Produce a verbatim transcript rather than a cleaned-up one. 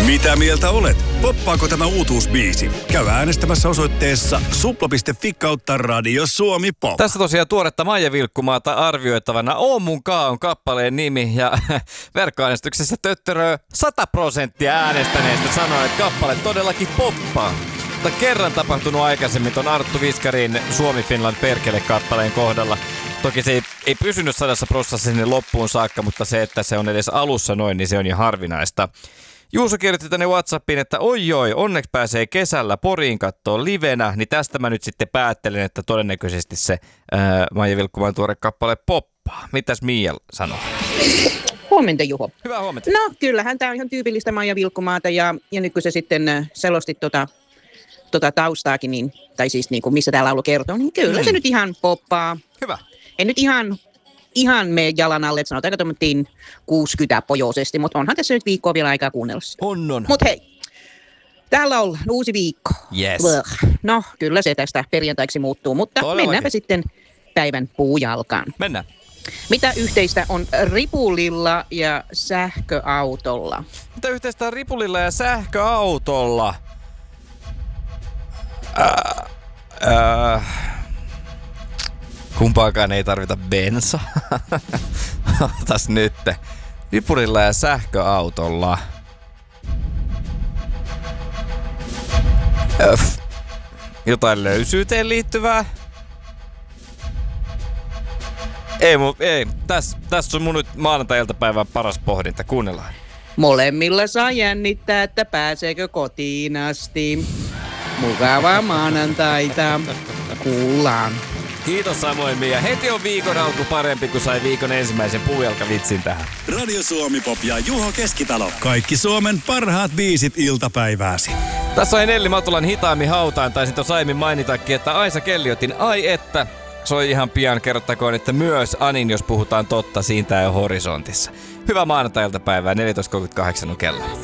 Mitä mieltä olet? Poppaako tämä uutuusbiisi? Käy äänestämässä osoitteessa supla piste fi kautta Radio Suomi Pop. Tässä tosiaan tuoretta Maija Vilkkumaata arvioitavana. Oon mun kaa on kappaleen nimi ja verkkoäänestyksessä töttöröö sata prosenttia äänestäneistä sanoo, että kappale todellakin poppaa. Mutta kerran tapahtunut aikaisemmin ton Arttu Viskarin Suomi Finland perkele kappaleen kohdalla. Toki se ei, ei pysynyt sadassa prosentissa sinne loppuun saakka, mutta se, että se on edes alussa noin, niin se on jo harvinaista. Juuso kirjoitti tänne WhatsAppiin, että oi oi, onneksi pääsee kesällä Poriin kattoon livenä, niin tästä mä nyt sitten päättelen, että todennäköisesti se ää, Maija Vilkkumaan tuore kappale poppaa. Mitäs Miia sanoo? Huomenta, Juho. Hyvää huomenta. No kyllähän tämä on ihan tyypillistä Maija Vilkkumaata ja, ja nyt kun se sitten selosti tota, tota taustaakin, niin, tai siis niin kuin missä tämä laulu kertoo, niin kyllä mm. se nyt ihan poppaa. Hyvä. En nyt ihan... Ihan me jalan alle, että sanotaan, että tuomittiin kuusikymmentä pojosesti, mutta onhan tässä nyt viikkoa vielä aikaa kuunnella sitä. On, on. Mutta hei, täällä on uusi viikko. Yes. No, kyllä se tästä perjantaiksi muuttuu, mutta Todellakin. Mennäänpä sitten päivän puujalkaan. Mennään. Mitä yhteistä on ripulilla ja sähköautolla? Mitä yhteistä on ripulilla ja sähköautolla? Äh, äh. Kumpaakaan ei tarvita bensa. Otas nyt. Ripulilla ja sähköautolla. Öf. Jotain löysyyteen liittyvää. Ei, mu, ei. Tässä täs on mun nyt maanantai-iltapäivän paras pohdinta. Kuunnellaan. Molemmilla saa jännittää, että pääseekö kotiin asti. Mukavaa maanantaita. Kuullaan. Kiitos samoin, Mia. Heti on viikon alku parempi, kun sai viikon ensimmäisen puujalkavitsin tähän. Radio Suomi Pop ja Juho Keskitalo. Kaikki Suomen parhaat biisit iltapäivääsi. Tässä on Nelli Matulan Hitaammin hautaan. Taisin tuossa aiemmin mainitakin, että Aisa Kelliotin Ai että soi ihan pian. Kerrottakoon, että myös Anin, jos puhutaan totta, siitä jo horisontissa. Hyvää maanantai-iltapäivää. neljätoista kolmekymmentäkahdeksan on kello.